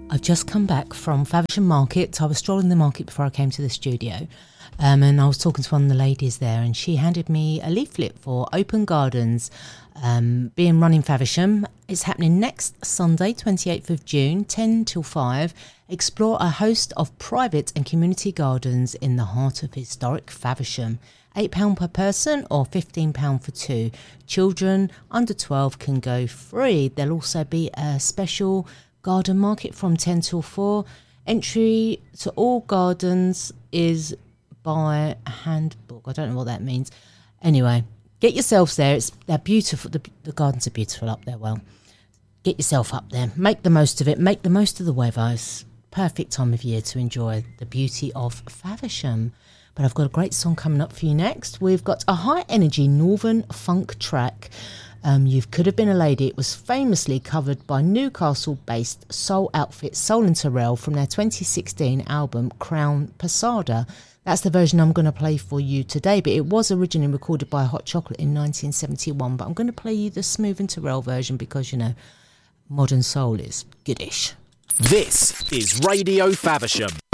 I've just come back from Faversham Market. I was strolling the market before I came to the studio, and I was talking to one of the ladies there, and she handed me a leaflet for Open Gardens being run in Faversham. It's happening next Sunday, 28th of June, 10 till 5. Explore a host of private and community gardens in the heart of historic Faversham. £8 per person or £15 for two. Children under 12 can go free. There'll also be a special garden market from 10 till 4. Entry to all gardens is by handbook. I don't know what that means. Anyway, get yourselves there. They're beautiful. The gardens are beautiful up there. Well, get yourself up there. Make the most of it. Make the most of the weather. It's perfect time of year to enjoy the beauty of Faversham. But I've got a great song coming up for you next. We've got a high energy northern funk track. You Could Have Been a Lady. It was famously covered by Newcastle-based soul outfit Soul and Terrell from their 2016 album Crown Passada. That's the version I'm going to play for you today, but it was originally recorded by Hot Chocolate in 1971. But I'm going to play you the Smooth and Terrell version because, you know, modern soul is goodish. This is Radio Faversham.